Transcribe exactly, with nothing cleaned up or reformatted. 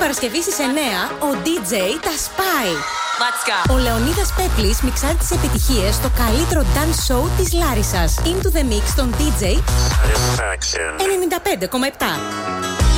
Παρασκευή στις εννιά ο ντι τζέι τα σπάει. Let's go. Ο Λεωνίδας Πέπλης μιξάρει τις επιτυχίες στο καλύτερο dance show της Λάρισσας. Into the Mix των ντι τζέι ενενήντα πέντε κόμμα επτά.